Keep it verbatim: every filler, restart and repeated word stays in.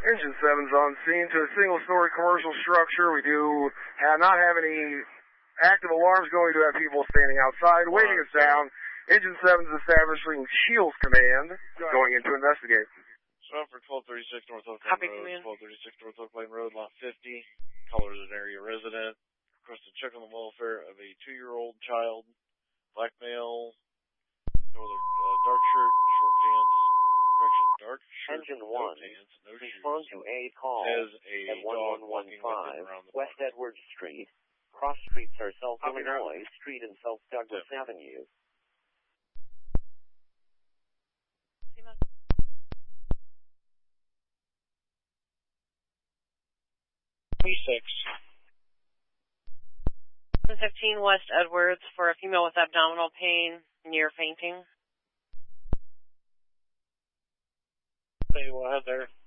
Engine seven's on scene to a single-story commercial structure. We do have not have any active alarms going. We do have people standing outside waiting us down. Engine seven's establishing Shields Command going in to investigate. Stop for twelve thirty-six North Oak Lane Road, twelve thirty-six North Oak Lane Road, lot fifty. Caller is an area resident. Requested check on the welfare of a two-year-old child. Black male, no other, uh, dark shirt, short pants. Correction, dark shirt, Engine no one, pants, no respond shoes. to a call Has a at dog one one one walking with five him around the West park. Edwards Street. Cross streets are South Copy Illinois Street and South Douglas Yep. Avenue. twenty-six. fifteen West Edwards for a female with abdominal pain near fainting. Hey, we'll have there.